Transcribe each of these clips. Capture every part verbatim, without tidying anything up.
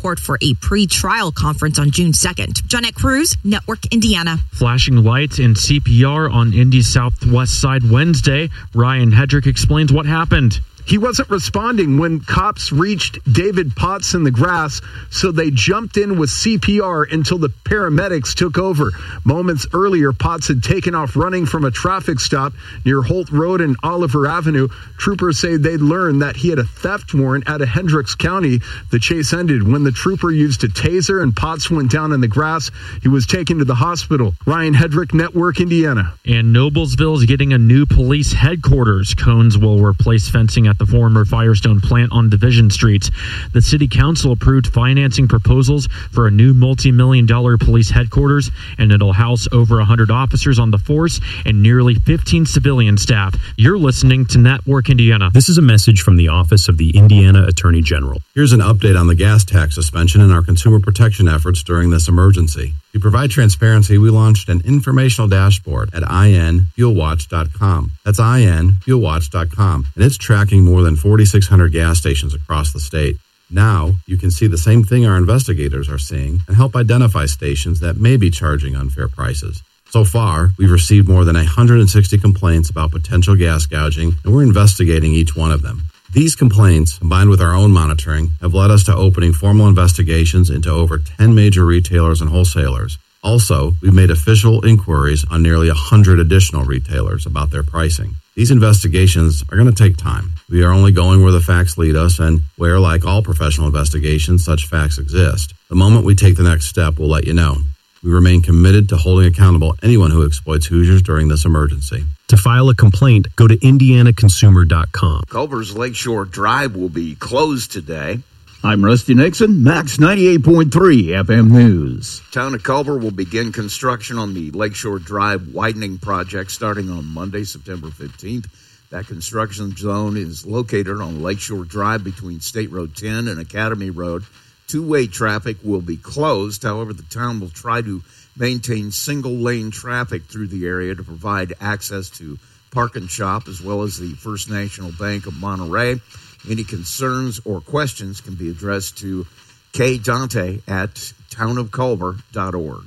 court for a pre-trial conference on June second. Jeanette Cruz, Network Indiana. Flashing lights and C P R on Indy's southwest side Wednesday. Ryan Hedrick explains what happened. He wasn't responding when cops reached David Potts in the grass, so they jumped in with C P R until the paramedics took over. Moments earlier, Potts had taken off running from a traffic stop near Holt Road and Oliver Avenue. Troopers say they'd learned that he had a theft warrant out of Hendricks County. The chase ended when the trooper used a taser and Potts went down in the grass. He was taken to the hospital. Ryan Hedrick, Network Indiana. And Noblesville is getting a new police headquarters. Cones will replace fencing at the former Firestone plant on Division Street. The city council approved financing proposals for a new multi-million dollar police headquarters, and it'll house over one hundred officers on the force and nearly fifteen civilian staff. You're listening to Network Indiana. This is a message from the Office of the Indiana Attorney General. Here's an update on the gas tax suspension and our consumer protection efforts during this emergency. To provide transparency, we launched an informational dashboard at I N fuel watch dot com. That's I N fuel watch dot com, and it's tracking more than forty-six hundred gas stations across the state. Now, you can see the same thing our investigators are seeing and help identify stations that may be charging unfair prices. So far, we've received more than one hundred sixty complaints about potential gas gouging, and we're investigating each one of them. These complaints, combined with our own monitoring, have led us to opening formal investigations into over ten major retailers and wholesalers. Also, we've made official inquiries on nearly one hundred additional retailers about their pricing. These investigations are going to take time. We are only going where the facts lead us and where, like all professional investigations, such facts exist. The moment we take the next step, we'll let you know. We remain committed to holding accountable anyone who exploits Hoosiers during this emergency. To file a complaint, go to indiana consumer dot com. Culver's Lakeshore Drive will be closed today. I'm Rusty Nixon, Max ninety-eight point three F M News. Town of Culver will begin construction on the Lakeshore Drive widening project starting on Monday, September fifteenth. That construction zone is located on Lakeshore Drive between State Road ten and Academy Road. Two-way traffic will be closed. However, the town will try to maintain single-lane traffic through the area to provide access to Park and Shop as well as the First National Bank of Monterey. Any concerns or questions can be addressed to Kay Dante at town of culver dot org.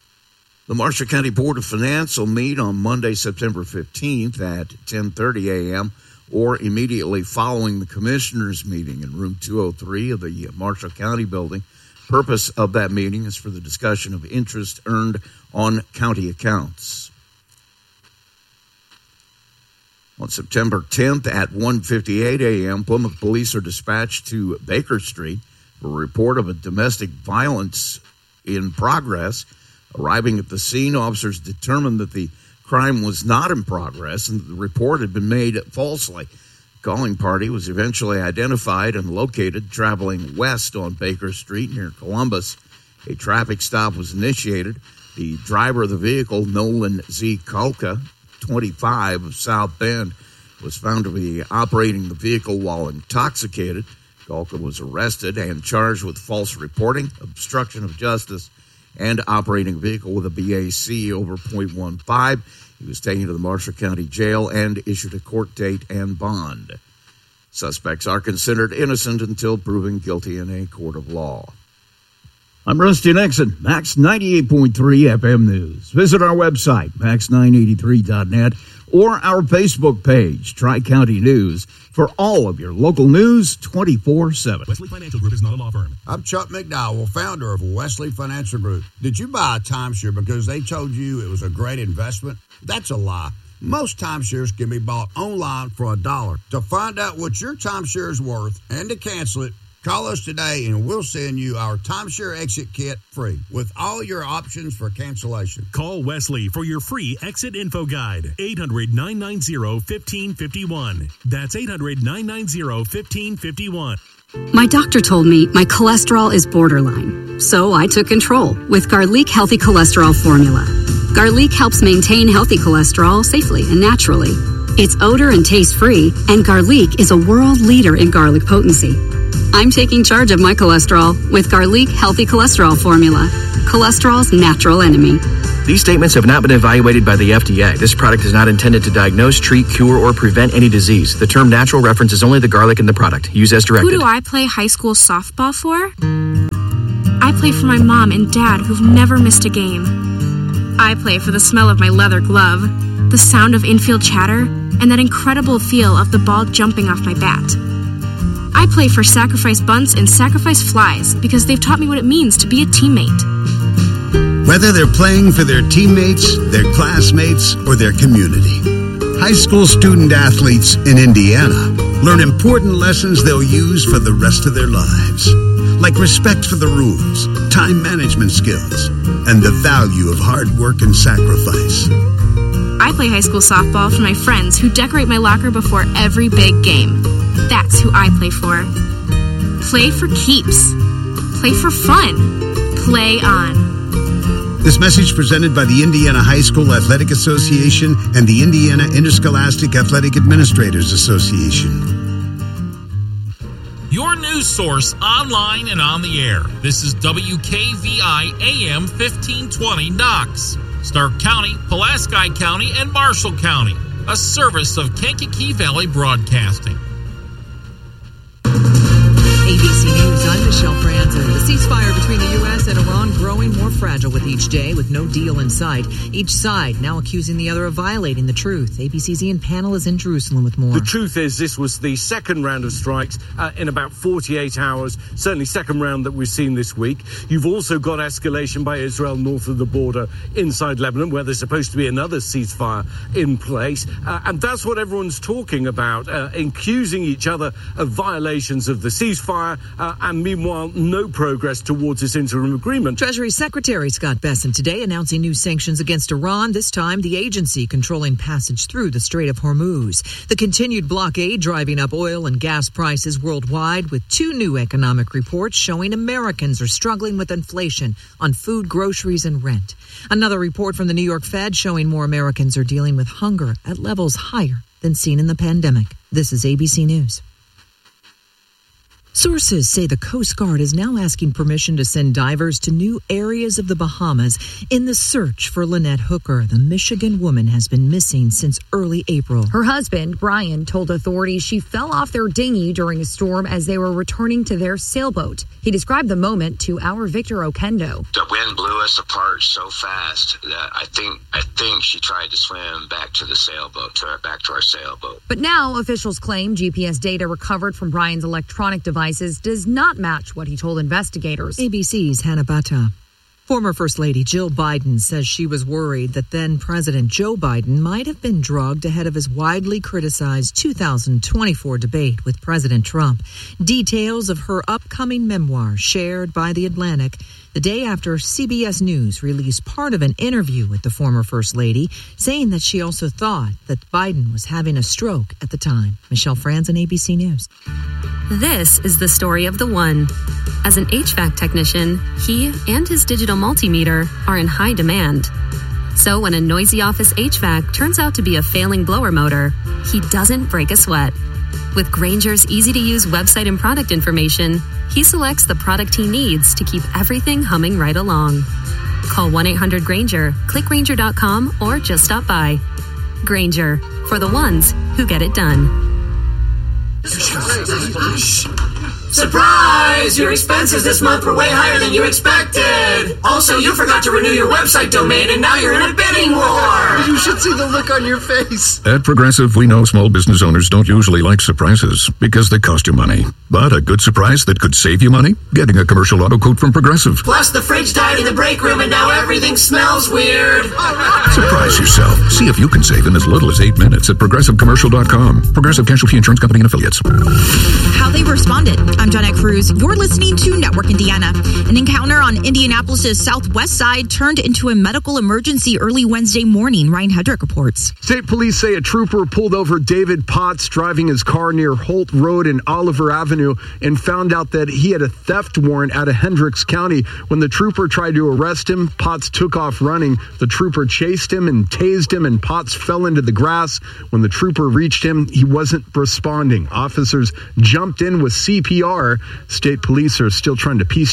The Marshall County Board of Finance will meet on Monday, September fifteenth at ten thirty a.m. or immediately following the Commissioners' meeting in room two oh three of the Marshall County Building. Purpose of that meeting is for the discussion of interest earned on county accounts. On September tenth at one fifty-eight a.m., Plymouth police are dispatched to Baker Street for a report of a domestic violence in progress. Arriving at the scene, officers determined that the crime was not in progress and the report had been made falsely. The calling party was eventually identified and located traveling west on Baker Street near Columbus. A traffic stop was initiated. The driver of the vehicle, Nolan Z. Kulka, twenty-five of South Bend, was found to be operating the vehicle while intoxicated. Kulka was arrested and charged with false reporting, obstruction of justice, and operating a vehicle with a B A C over point one five. He was taken to the Marshall County Jail and issued a court date and bond. Suspects are considered innocent until proven guilty in a court of law. I'm Rusty Nixon, Max ninety-eight point three F M News. Visit our website, max nine eighty-three dot net, or our Facebook page, Tri-County News, for all of your local news twenty-four seven. Wesley Financial Group is not a law firm. I'm Chuck McDowell, founder of Wesley Financial Group. Did you buy a timeshare because they told you it was a great investment? That's a lie. Most timeshares can be bought online for a dollar. To find out what your timeshare is worth and to cancel it, call us today and we'll send you our timeshare exit kit free with all your options for cancellation. Call Wesley for your free exit info guide. eight hundred, nine nine zero, one five five one. That's eight hundred, nine nine zero, one five five one. My doctor told me my cholesterol is borderline, so I took control with Garlic Healthy Cholesterol Formula. Garlic helps maintain healthy cholesterol safely and naturally. It's odor and taste-free, and Garlic is a world leader in garlic potency. I'm taking charge of my cholesterol with Garlic Healthy Cholesterol Formula, cholesterol's natural enemy. These statements have not been evaluated by the F D A. This product is not intended to diagnose, treat, cure, or prevent any disease. The term natural references only the garlic in the product. Use as directed. Who do I play high school softball for? I play for my mom and dad who've never missed a game. I play for the smell of my leather glove, the sound of infield chatter, and that incredible feel of the ball jumping off my bat. I play for Sacrifice Bunts and Sacrifice Flies because they've taught me what it means to be a teammate. Whether they're playing for their teammates, their classmates, or their community, high school student athletes in Indiana learn important lessons they'll use for the rest of their lives, like respect for the rules, time management skills, and the value of hard work and sacrifice. I play high school softball for my friends who decorate my locker before every big game. That's who I play for. Play for keeps. Play for fun. Play on. This message presented by the Indiana High School Athletic Association and the Indiana Interscholastic Athletic Administrators Association. Your news source online and on the air. This is W K V I A M fifteen twenty Knox, Stark County, Pulaski County, and Marshall County. A service of Kankakee Valley Broadcasting. A B C News, I'm Michelle Franzen. The ceasefire between the U S and Iran growing more fragile with each day, with no deal in sight. Each side now accusing the other of violating the truth. A B C's Ian Pannell is in Jerusalem with more. The truth is this was the second round of strikes uh, in about forty-eight hours, certainly second round that we've seen this week. You've also got escalation by Israel north of the border inside Lebanon, where there's supposed to be another ceasefire in place. Uh, and that's what everyone's talking about, uh, accusing each other of violations of the ceasefire. Uh, and meanwhile, no progress towards this interim agreement. Treasury Secretary Scott Bessent today announcing new sanctions against Iran, this time the agency controlling passage through the Strait of Hormuz. The continued blockade driving up oil and gas prices worldwide, with two new economic reports showing Americans are struggling with inflation on food, groceries, and rent. Another report from the New York Fed showing more Americans are dealing with hunger at levels higher than seen in the pandemic. This is A B C News. Sources say the Coast Guard is now asking permission to send divers to new areas of the Bahamas in the search for Lynette Hooker. The Michigan woman has been missing since early April. Her husband, Brian, told authorities she fell off their dinghy during a storm as they were returning to their sailboat. He described the moment to our Victor Okendo. The wind blew us apart so fast that I think I think she tried to swim back to the sailboat, to our, back to our sailboat. But now officials claim G P S data recovered from Brian's electronic device does not match what he told investigators. A B C's Hannah Bata. Former First Lady Jill Biden says she was worried that then President Joe Biden might have been drugged ahead of his widely criticized two thousand twenty-four debate with President Trump. Details of her upcoming memoir shared by The Atlantic the day after C B S News released part of an interview with the former First Lady, saying that she also thought that Biden was having a stroke at the time. Michelle Franzen, A B C News. This is the story of the one. As an H V A C technician, he and his digital multimeter are in high demand. So when a noisy office H V A C turns out to be a failing blower motor, he doesn't break a sweat. With Grainger's easy-to-use website and product information, he selects the product he needs to keep everything humming right along. Call one eight hundred Grainger, click Grainger dot com, or just stop by. Grainger, for the ones who get it done. Surprise! Your expenses this month were way higher than you expected. Also, you forgot to renew your website domain, and now you're in a bidding war. You should see the look on your face. At Progressive, we know small business owners don't usually like surprises because they cost you money. But a good surprise that could save you money? Getting a commercial auto quote from Progressive. Plus, the fridge died in the break room, and now everything smells weird. Surprise yourself. See if you can save in as little as eight minutes at Progressive Commercial dot com. Progressive Casualty Insurance Company and Affiliates. How they responded. I'm Jonette Cruz. You're listening to Network Indiana. An encounter on Indianapolis' southwest side turned into a medical emergency early Wednesday morning. Ryan Hedrick reports. State police say a trooper pulled over David Potts driving his car near Holt Road and Oliver Avenue and found out that he had a theft warrant out of Hendricks County. When the trooper tried to arrest him, Potts took off running. The trooper chased him and tased him, and Potts fell into the grass. When the trooper reached him, he wasn't responding. Officers jumped in with C P R. State police are still trying to piece together what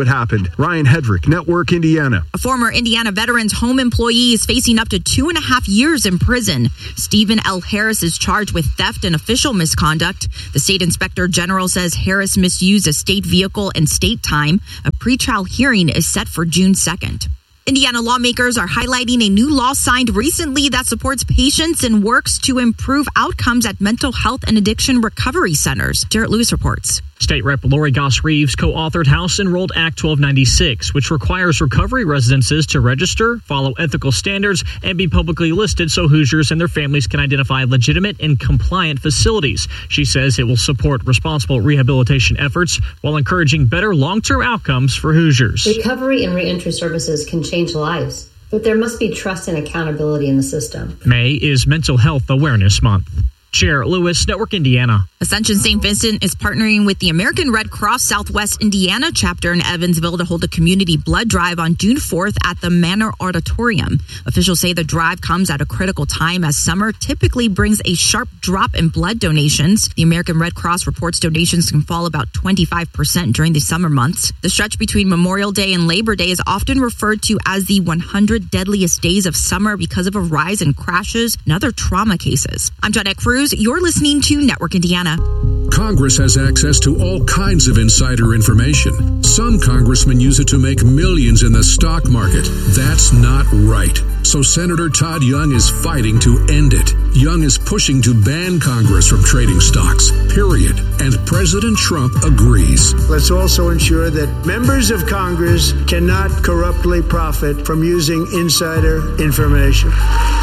what happened. Ryan Hedrick, Network Indiana. A former Indiana veteran's home employee is facing up to two and a half years in prison. Stephen L. Harris is charged with theft and official misconduct. The state inspector general says Harris misused a state vehicle and state time. A pretrial hearing is set for June second. Indiana lawmakers are highlighting a new law signed recently that supports patients and works to improve outcomes at mental health and addiction recovery centers. Jarrett Lewis reports. State Rep Lori Goss Reeves co-authored House-enrolled Act twelve ninety-six, which requires recovery residences to register, follow ethical standards, and be publicly listed so Hoosiers and their families can identify legitimate and compliant facilities. She says it will support responsible rehabilitation efforts while encouraging better long-term outcomes for Hoosiers. Recovery and reentry services can change lives, but there must be trust and accountability in the system. May is Mental Health Awareness Month. Chair Lewis, Network Indiana. Ascension Saint Vincent is partnering with the American Red Cross Southwest Indiana chapter in Evansville to hold a community blood drive on June fourth at the Manor Auditorium. Officials say the drive comes at a critical time as summer typically brings a sharp drop in blood donations. The American Red Cross reports donations can fall about twenty-five percent during the summer months. The stretch between Memorial Day and Labor Day is often referred to as the one hundred deadliest days of summer because of a rise in crashes and other trauma cases. I'm Jeanette Cruz. You're listening to Network Indiana. Congress has access to all kinds of insider information. Some congressmen use it to make millions in the stock market. That's not right. So Senator Todd Young is fighting to end it. Young is pushing to ban Congress from trading stocks, period. And President Trump agrees. Let's also ensure that members of Congress cannot corruptly profit from using insider information.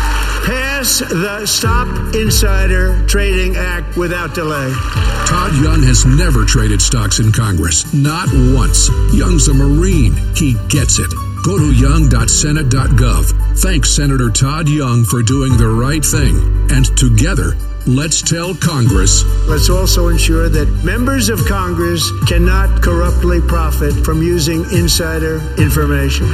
Pass the Stop Insider Trading Act without delay. Todd Young has never traded stocks in Congress, not once. Young's a Marine. He gets it. Go to young dot senate dot gov. Thanks Senator Todd Young for doing the right thing. And together, let's tell Congress. Let's also ensure that members of Congress cannot corruptly profit from using insider information.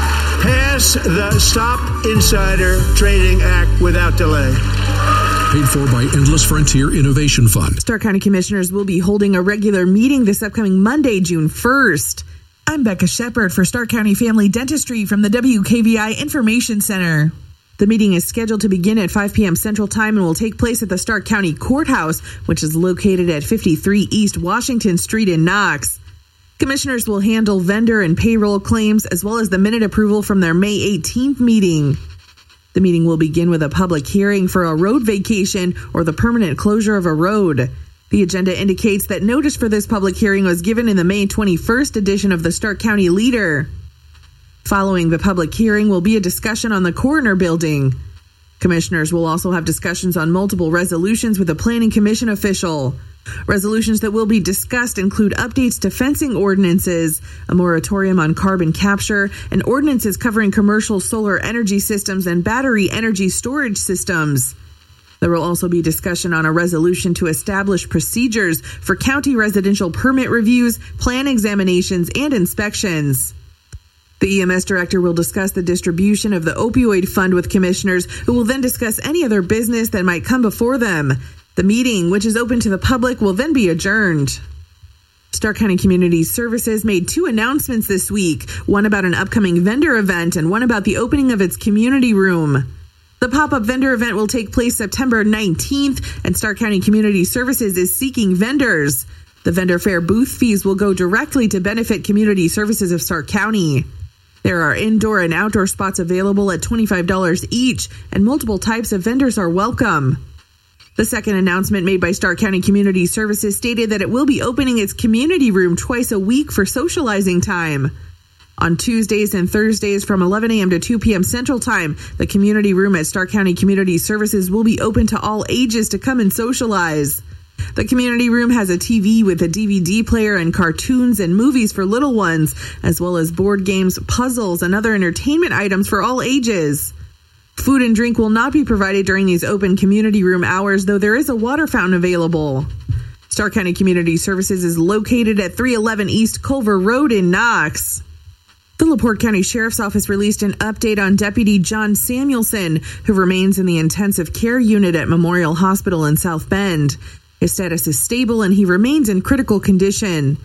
Pass the Stop Insider Trading Act without delay. Paid for by Endless Frontier Innovation Fund. Stark County Commissioners will be holding a regular meeting this upcoming Monday, June first. I'm Becca Shepard for Stark County Family Dentistry from the W K V I Information Center. The meeting is scheduled to begin at five p.m. Central Time and will take place at the Stark County Courthouse, which is located at fifty-three East Washington Street in Knox. Commissioners will handle vendor and payroll claims as well as the minute approval from their May eighteenth meeting. The meeting will begin with a public hearing for a road vacation or the permanent closure of a road. The agenda indicates that notice for this public hearing was given in the May twenty-first edition of the Stark County Leader. Following the public hearing will be a discussion on the coroner building. Commissioners will also have discussions on multiple resolutions with a planning commission official. Resolutions that will be discussed include updates to fencing ordinances, a moratorium on carbon capture, and ordinances covering commercial solar energy systems and battery energy storage systems. There will also be discussion on a resolution to establish procedures for county residential permit reviews, plan examinations, and inspections. The E M S director will discuss the distribution of the opioid fund with commissioners, who will then discuss any other business that might come before them. The meeting, which is open to the public, will then be adjourned. Stark County Community Services made two announcements this week, one about an upcoming vendor event and one about the opening of its community room. The pop-up vendor event will take place September nineteenth, and Stark County Community Services is seeking vendors. The vendor fair booth fees will go directly to benefit Community Services of Stark County. There are indoor and outdoor spots available at twenty-five dollars each, and multiple types of vendors are welcome. The second announcement made by Stark County Community Services stated that it will be opening its community room twice a week for socializing time. On Tuesdays and Thursdays from eleven a.m. to two p.m. Central Time, the community room at Stark County Community Services will be open to all ages to come and socialize. The community room has a T V with a D V D player and cartoons and movies for little ones, as well as board games, puzzles, and other entertainment items for all ages. Food and drink will not be provided during these open community room hours, though there is a water fountain available. Stark County Community Services is located at three eleven East Culver Road in Knox. The LaPorte County Sheriff's Office released an update on Deputy John Samuelson, who remains in the intensive care unit at Memorial Hospital in South Bend. His status is stable and he remains in critical condition.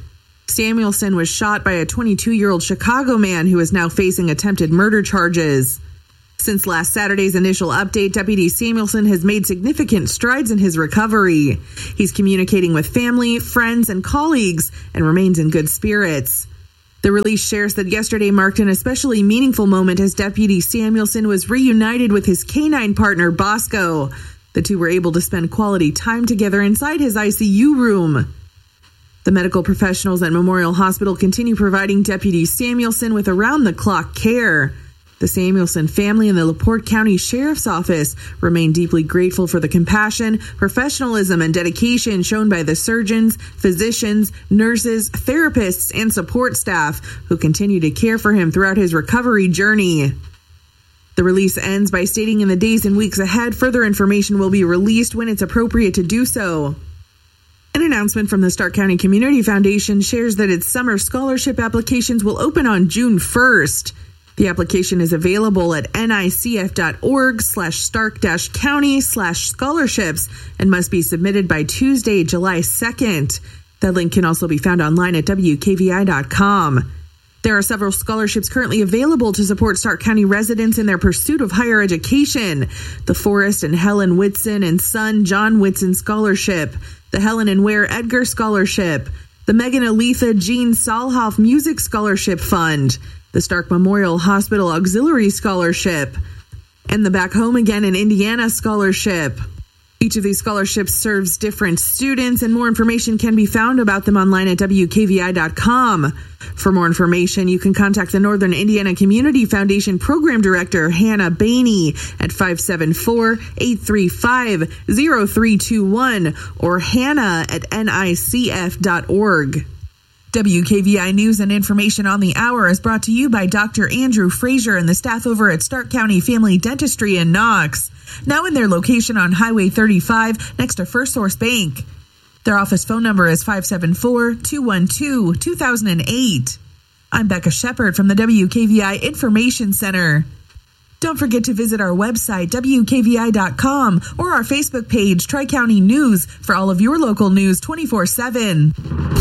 Samuelson was shot by a twenty-two-year-old Chicago man who is now facing attempted murder charges. Since last Saturday's initial update, Deputy Samuelson has made significant strides in his recovery. He's communicating with family, friends, and colleagues and remains in good spirits. The release shares that yesterday marked an especially meaningful moment as Deputy Samuelson was reunited with his canine partner, Bosco. The two were able to spend quality time together inside his I C U room. The medical professionals at Memorial Hospital continue providing Deputy Samuelson with around-the-clock care. The Samuelson family and the LaPorte County Sheriff's Office remain deeply grateful for the compassion, professionalism, and dedication shown by the surgeons, physicians, nurses, therapists, and support staff who continue to care for him throughout his recovery journey. The release ends by stating in the days and weeks ahead, further information will be released when it's appropriate to do so. An announcement from the Stark County Community Foundation shares that its summer scholarship applications will open on June first. The application is available at nicf.org slash stark dash county slash scholarships and must be submitted by Tuesday, July second. That link can also be found online at W K V I dot com. There are several scholarships currently available to support Stark County residents in their pursuit of higher education. The Forrest and Helen Whitson and son John Whitson Scholarship, the Helen and Ware Edgar Scholarship, the Megan Aletha Jean Salhoff Music Scholarship Fund, the Stark Memorial Hospital Auxiliary Scholarship, and the Back Home Again in Indiana Scholarship. Each of these scholarships serves different students, and more information can be found about them online at W K V I dot com. For more information, you can contact the Northern Indiana Community Foundation Program Director, Hannah Bainey, at five seven four, eight three five, zero three two one or hannah at N I C F dot org. W K V I News and Information on the Hour is brought to you by Doctor Andrew Frazier and the staff over at Stark County Family Dentistry in Knox. Now in their location on Highway thirty-five next to First Source Bank. Their office phone number is five seven four, two one two, two thousand eight. I'm Becca Shepard from the W K V I Information Center. Don't forget to visit our website, W K V I dot com, or our Facebook page, Tri-County News, for all of your local news twenty-four seven.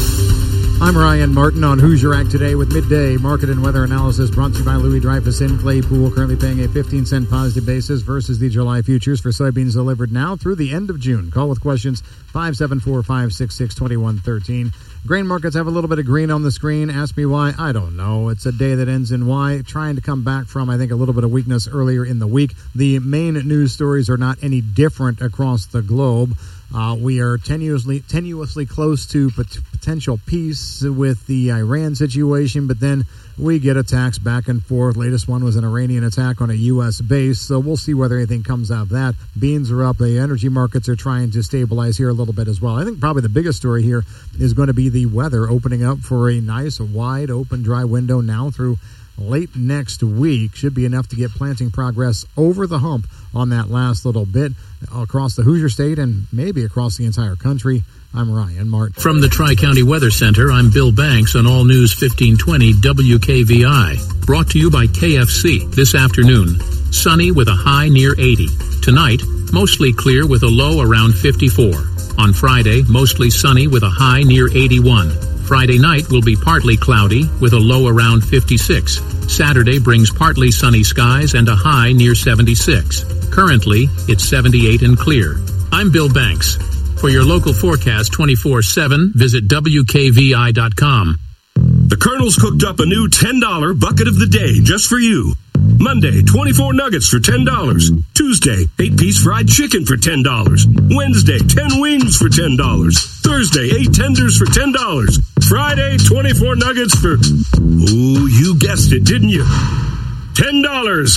I'm Ryan Martin on Hoosier Act Today with midday market and weather analysis brought to you by Louis Dreyfus in Claypool, currently paying a fifteen cent positive basis versus the July futures for soybeans delivered now through the end of June. Call with questions five seven four, five six six, two one one three. Grain markets have a little bit of green on the screen. Ask me why. I don't know. It's a day that ends in Y. Trying to come back from, I think, a little bit of weakness earlier in the week. The main news stories are not any different across the globe. Uh, we are tenuously, tenuously close to pot- potential peace with the Iran situation, but then we get attacks back and forth. Latest one was an Iranian attack on a U S base, so we'll see whether anything comes out of that. Beans are up. The energy markets are trying to stabilize here a little bit as well. I think probably the biggest story here is going to be the weather opening up for a nice, wide, open, dry window now through late next week. Should be enough to get planting progress over the hump on that last little bit across the Hoosier State and maybe across the entire country. I'm Ryan Martin. From the Tri-County Weather Center, I'm Bill Banks on All News fifteen twenty W K V I. Brought to you by K F C. This afternoon, sunny with a high near eighty. Tonight, mostly clear with a low around fifty-four. On Friday, mostly sunny with a high near eighty-one. Friday night will be partly cloudy with a low around fifty-six. Saturday brings partly sunny skies and a high near seventy-six. Currently, it's seventy-eight and clear. I'm Bill Banks. For your local forecast twenty-four seven, visit W K V I dot com. The Colonel's cooked up a new ten dollar bucket of the day just for you. Monday, twenty-four nuggets for ten dollars. Tuesday, eight-piece fried chicken for ten dollars. Wednesday, ten wings for ten dollars. Thursday, eight tenders for ten dollars. Friday, twenty-four nuggets for... Ooh, you guessed it, didn't you? ten dollars.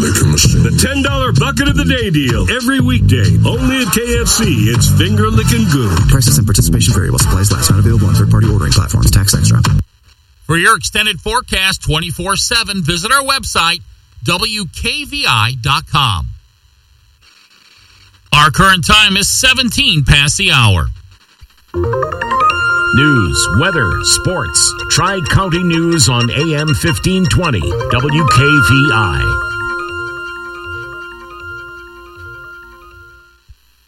The ten dollar bucket of the day deal. Every weekday. Only at K F C. It's finger licking good. Prices and participation vary while supplies last. Not available on third-party ordering platforms. Tax extra. For your extended forecast twenty-four seven, visit our website, W K V I dot com. Our current time is seventeen past the hour. News, weather, sports. Tri-County News on A M fifteen twenty W K V I.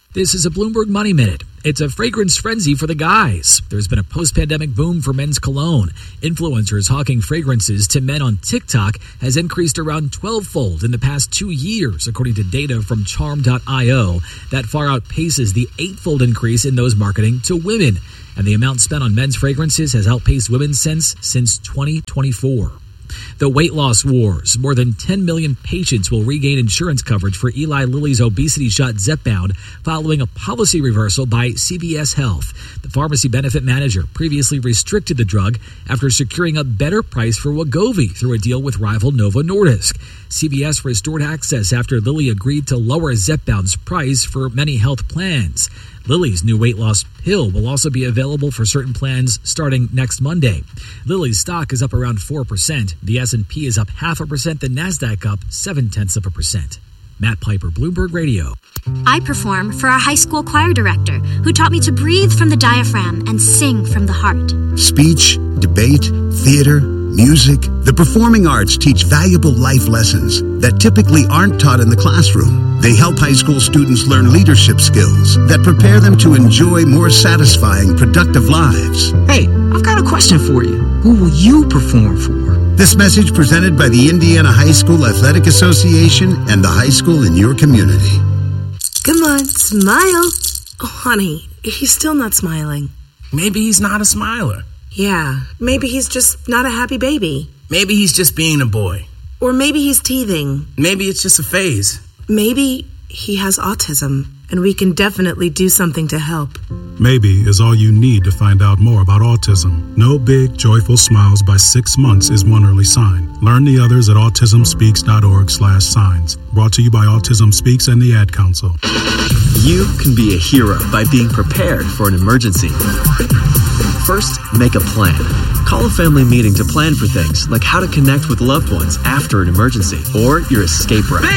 This is a Bloomberg Money Minute. It's a fragrance frenzy for the guys. There's been a post-pandemic boom for men's cologne. Influencers hawking fragrances to men on TikTok has increased around twelve-fold in the past two years, according to data from charm dot io. That far outpaces the eight-fold increase in those marketing to women. And the amount spent on men's fragrances has outpaced women's scents since twenty twenty-four. The weight loss wars. More than ten million patients will regain insurance coverage for Eli Lilly's obesity shot Zepbound following a policy reversal by C V S Health. The pharmacy benefit manager previously restricted the drug after securing a better price for Wegovy through a deal with rival Novo Nordisk. C V S restored access after Lilly agreed to lower Zepbound's price for many health plans. Lilly's new weight loss pill will also be available for certain plans starting next Monday. Lilly's stock is up around four percent. The S and P is up half a percent. The NASDAQ up seven-tenths of a percent. Matt Piper, Bloomberg Radio. I perform for our high school choir director, who taught me to breathe from the diaphragm and sing from the heart. Speech, debate, theater, music. The performing arts teach valuable life lessons that typically aren't taught in the classroom. They help high school students learn leadership skills that prepare them to enjoy more satisfying, productive lives. Hey, I've got a question for you. Who will you perform for? This message presented by the Indiana High School Athletic Association and the high school in your community. Come on, smile. Oh, honey, he's still not smiling. Maybe he's not a smiler. Yeah, maybe he's just not a happy baby. Maybe he's just being a boy. Or maybe he's teething. Maybe it's just a phase. Maybe he has autism, and we can definitely do something to help. Maybe is all you need to find out more about autism. No big, joyful smiles by six months is one early sign. Learn the others at autism speaks dot org slash signs. Brought to you by Autism Speaks and the Ad Council. You can be a hero by being prepared for an emergency. First, make a plan. Call a family meeting to plan for things like how to connect with loved ones after an emergency or your escape route.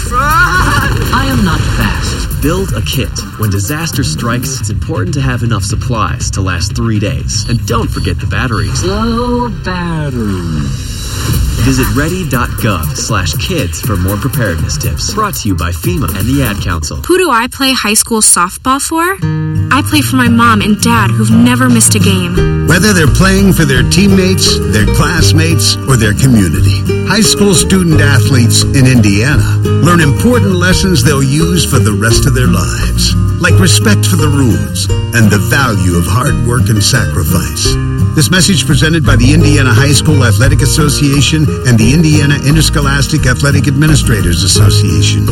I am not fast. Build a kit. When disaster strikes, it's important to have enough supplies to last three days. And don't forget the batteries. Low battery. Visit ready.gov slash kids for more preparedness tips. Brought to you by FEMA and the Ad Council. Who do I play high school softball for? I play for my mom and dad who've never missed a game. Whether they're playing for their teammates, their classmates, or their community, high school student athletes in Indiana learn important lessons they'll use for the rest of their lives, like respect for the rules and the value of hard work and sacrifice. This message presented by the Indiana High School Athletic Association and the Indiana Interscholastic Athletic Administrators Association.